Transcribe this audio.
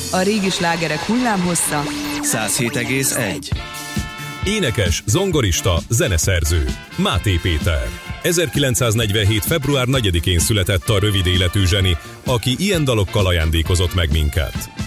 A régi slágerek hullámhossza 107,1. Énekes, zongorista, zeneszerző. Máté Péter. 1947. február 4-én született a rövid életű zseni, aki ilyen dalokkal ajándékozott meg minket.